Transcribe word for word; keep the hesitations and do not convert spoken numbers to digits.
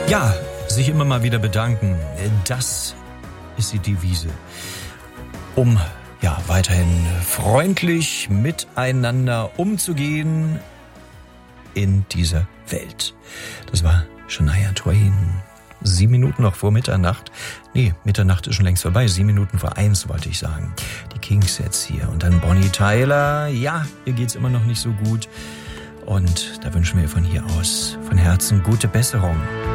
Ja, sich immer mal wieder bedanken, das ist die Devise, um ja weiterhin freundlich miteinander umzugehen in dieser Welt. Das war Shania Twain. Sieben Minuten noch vor Mitternacht. Nee, Mitternacht ist schon längst vorbei. Sieben Minuten vor eins wollte ich sagen. Die Kings jetzt hier. Und dann Bonnie Tyler. Ja, ihr geht's immer noch nicht so gut. Und da wünschen wir von hier aus von Herzen gute Besserung.